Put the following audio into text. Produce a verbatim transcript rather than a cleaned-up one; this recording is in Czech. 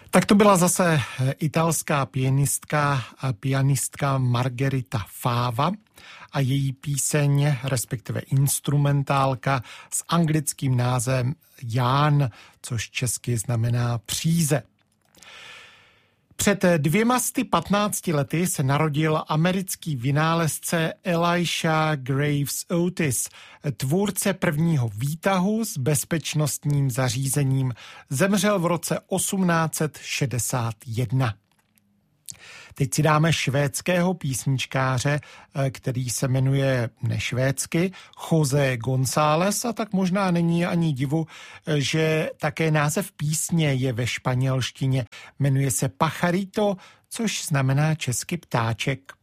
Tak to byla zase italská pianistka, pianistka Margherita Fava a její píseň, respektive instrumentálka s anglickým názvem Ján, což česky znamená příze. Před dvěma sty patnácti lety se narodil americký vynálezce Elisha Graves Otis, tvůrce prvního výtahu s bezpečnostním zařízením. Zemřel v roce osmnáct set šedesát jedna. Teď si dáme švédského písničkáře, který se jmenuje nešvédsky José González, a tak možná není ani divu, že také název písně je ve španělštině. Jmenuje se Pajarito, což znamená česky ptáček.